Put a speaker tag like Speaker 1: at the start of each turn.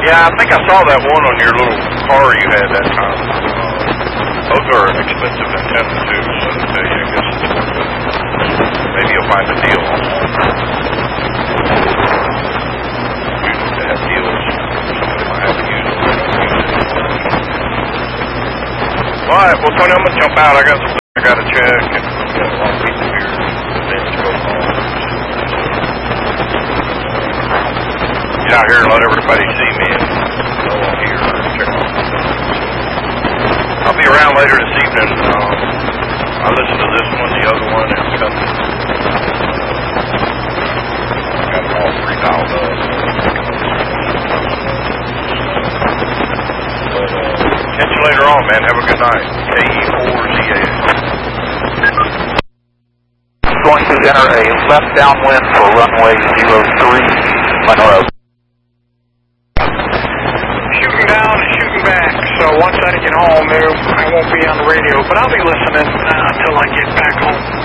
Speaker 1: Yeah, I think I saw that one on your little car you had that time. Those are an expensive antenna too, so to tell you, I guess it's worth it. Maybe you'll find a deal on one. Usually they have deals. Somebody might have to use it. Alright, well Tony, I'm gonna jump out. I got to check and got a lot of people here. Things go on. Get out here and let everybody see me and go on here and check on them. I'll be around later this evening. I listened to this one, the other one, and coming. Got them all pre-dialed up. But catch you later on, man. Have a good night. KE4ZAX.
Speaker 2: Going to enter a left downwind for runway 03, Monroe.
Speaker 3: Shooting down and shooting back, so once I get home, I won't be on the radio, but I'll be listening until I get back home.